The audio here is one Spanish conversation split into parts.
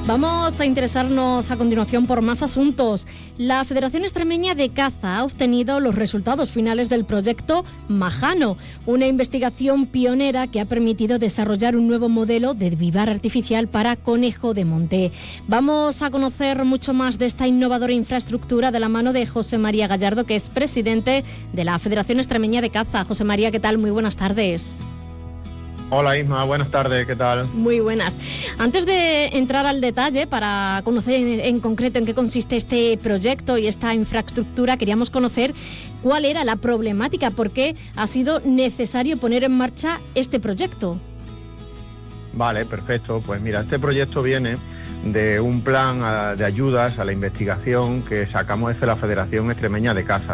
Vamos a interesarnos a continuación por más asuntos. La Federación Extremeña de Caza ha obtenido los resultados finales del proyecto Majano, una investigación pionera que ha permitido desarrollar un nuevo modelo de vivar artificial para conejo de monte. Vamos a conocer mucho más de esta innovadora infraestructura de la mano de José María Gallardo, que es presidente de la Federación Extremeña de Caza. José María, ¿qué tal? Muy buenas tardes. Hola Isma, buenas tardes, ¿qué tal? Muy buenas. Antes de entrar al detalle para conocer en concreto en qué consiste este proyecto y esta infraestructura, queríamos conocer cuál era la problemática, por qué ha sido necesario poner en marcha este proyecto. Vale, perfecto. Pues mira, este proyecto viene de un plan de ayudas a la investigación que sacamos desde la Federación Extremeña de Caza.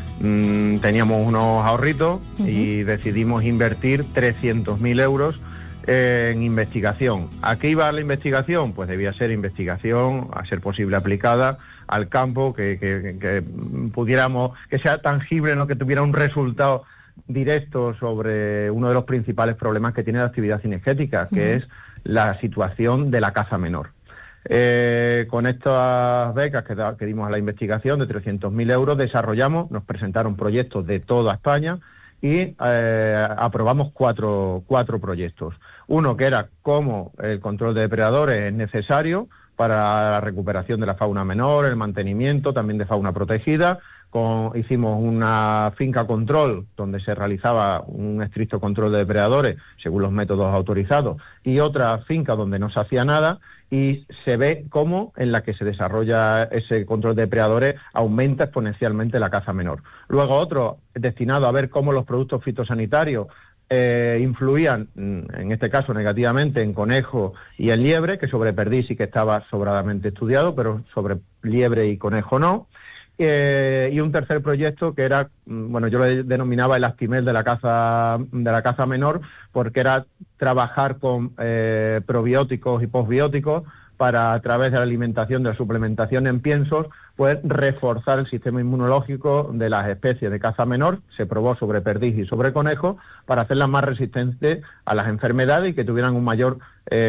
Teníamos unos ahorritos y decidimos invertir 300.000 euros en investigación. ¿A qué iba la investigación? Pues debía ser investigación, a ser posible aplicada al campo, que pudiéramos, que sea tangible, ¿no? Que tuviera un resultado directo sobre uno de los principales problemas que tiene la actividad cinegética, que es la situación de la caza menor. Con estas becas que dimos a la investigación de 300.000 euros, nos presentaron proyectos de toda España y aprobamos cuatro proyectos. Uno que era cómo el control de depredadores es necesario para la recuperación de la fauna menor, el mantenimiento también de fauna protegida. Hicimos una finca control donde se realizaba un estricto control de depredadores según los métodos autorizados, y otra finca donde no se hacía nada, y se ve cómo en la que se desarrolla ese control de depredadores aumenta exponencialmente la caza menor. Luego otro destinado a ver cómo los productos fitosanitarios influían, en este caso negativamente, en conejo y en liebre, que sobre perdiz sí que estaba sobradamente estudiado, pero sobre liebre y conejo no. Y un tercer proyecto que era, bueno, yo lo denominaba el Actimel de la caza menor, porque era trabajar con probióticos y posbióticos para, a través de la alimentación, de la suplementación en piensos, pues reforzar el sistema inmunológico de las especies de caza menor. Se probó sobre perdiz y sobre conejo para hacerlas más resistentes a las enfermedades y que tuvieran un mayor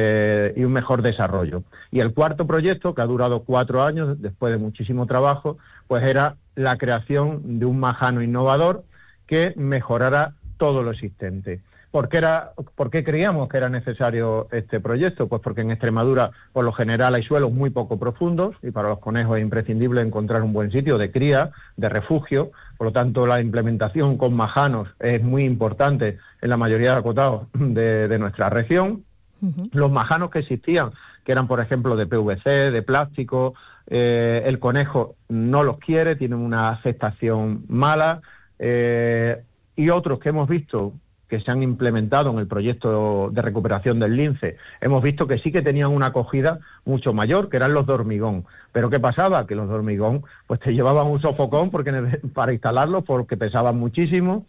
y un mejor desarrollo. Y el cuarto proyecto, que ha durado 4 años, después de muchísimo trabajo, pues era la creación de un majano innovador que mejorara todo lo existente. ¿Por qué creíamos que era necesario este proyecto? Pues porque en Extremadura, por lo general, hay suelos muy poco profundos y para los conejos es imprescindible encontrar un buen sitio de cría, de refugio. Por lo tanto, la implementación con majanos es muy importante en la mayoría de acotados de nuestra región. Los majanos que existían, que eran, por ejemplo, de PVC, de plástico, el conejo no los quiere, tienen una aceptación mala, y otros que hemos visto que se han implementado en el proyecto de recuperación del lince, hemos visto que sí que tenían una acogida mucho mayor, que eran los de hormigón. Pero ¿qué pasaba? Que los de hormigón pues te llevaban un sofocón para instalarlos, porque pesaban muchísimo,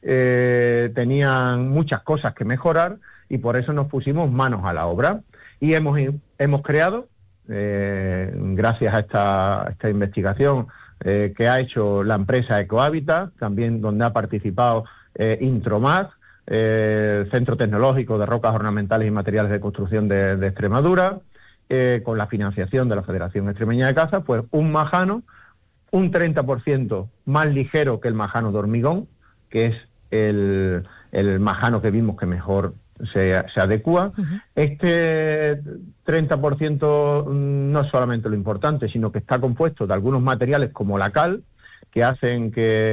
tenían muchas cosas que mejorar, y por eso nos pusimos manos a la obra. Y hemos creado, gracias a esta investigación que ha hecho la empresa Ecohabitat, también donde ha participado Intromag, Centro Tecnológico de Rocas Ornamentales y Materiales de Construcción de Extremadura, con la financiación de la Federación Extremeña de Caza, pues un majano un 30% más ligero que el majano de hormigón, que es el majano que vimos que mejor se adecua. Este 30% no es solamente lo importante, sino que está compuesto de algunos materiales como la cal, que hacen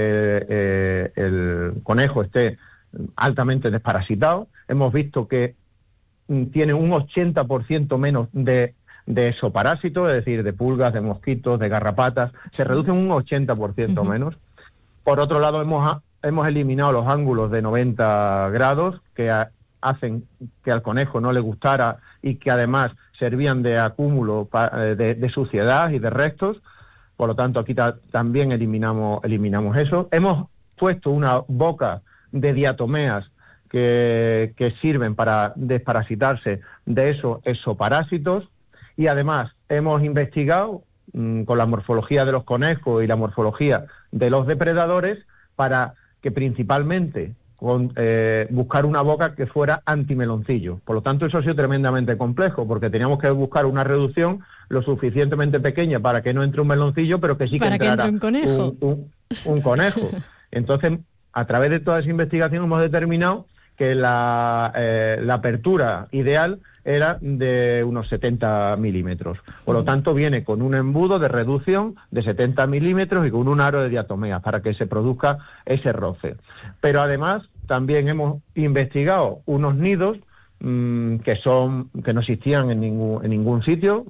que el conejo esté altamente desparasitado. Hemos visto que tiene un 80% menos de exoparásitos, es decir, de pulgas, de mosquitos, de garrapatas. Se reducen un 80% menos. Por otro lado, hemos eliminado los ángulos de 90 grados que hacen que al conejo no le gustara y que además servían de acúmulo de suciedad y de restos. Por lo tanto, aquí también eliminamos eso. Hemos puesto una boca de diatomeas que sirven para desparasitarse de esos exoparásitos, y además hemos investigado con la morfología de los conejos y la morfología de los depredadores para que principalmente buscar una boca que fuera antimeloncillo. Por lo tanto, eso ha sido tremendamente complejo, porque teníamos que buscar una reducción lo suficientemente pequeña para que no entre un meloncillo, pero que sí que entrara un conejo. Un conejo. Entonces, a través de toda esa investigación hemos determinado que la apertura ideal era de unos 70 milímetros. Por lo tanto, viene con un embudo de reducción de 70 milímetros y con un aro de diatomeas para que se produzca ese roce. Pero además, también hemos investigado unos nidos que no existían en ningún sitio,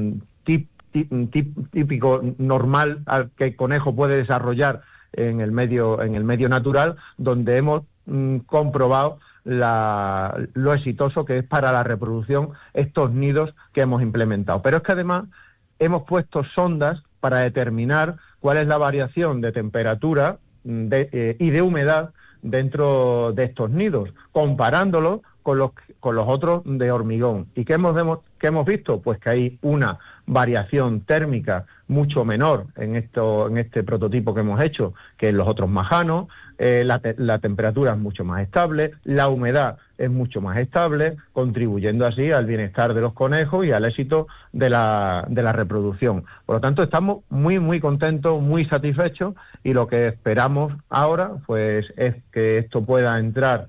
típico, normal, al que el conejo puede desarrollar en el medio natural, donde hemos comprobado lo exitoso que es para la reproducción estos nidos que hemos implementado. Pero es que además hemos puesto sondas para determinar cuál es la variación de temperatura y de humedad dentro de estos nidos, comparándolos con los otros de hormigón. ¿Y qué hemos visto? Pues que hay una variación térmica mucho menor en este prototipo que hemos hecho que en los otros majanos. La temperatura es mucho más estable, la humedad es mucho más estable, contribuyendo así al bienestar de los conejos y al éxito de la reproducción. Por lo tanto, estamos muy, muy contentos, muy satisfechos, y lo que esperamos ahora pues es que esto pueda entrar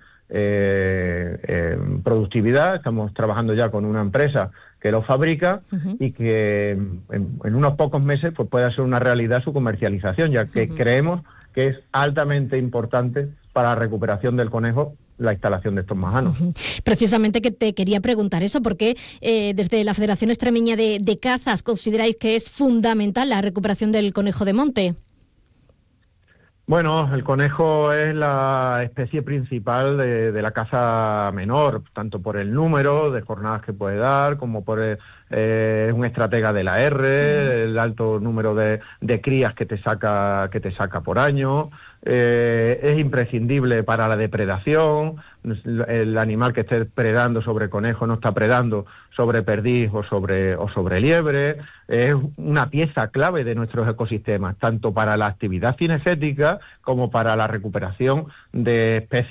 en productividad. Estamos trabajando ya con una empresa que lo fabrica y que en unos pocos meses pues pueda ser una realidad su comercialización, ya que creemos que es altamente importante para la recuperación del conejo la instalación de estos majanos. Precisamente que te quería preguntar eso, porque desde la Federación Extremeña de Cazas consideráis que es fundamental la recuperación del conejo de monte. Bueno, el conejo es la especie principal de la caza menor, tanto por el número de jornadas que puede dar, como por un estratega de la R, el alto número de crías que te saca por año. Es imprescindible para la depredación. El animal que esté predando sobre conejo no está predando sobre perdiz o sobre liebre. Es una pieza clave de nuestros ecosistemas, tanto para la actividad cinegética como para la recuperación de especies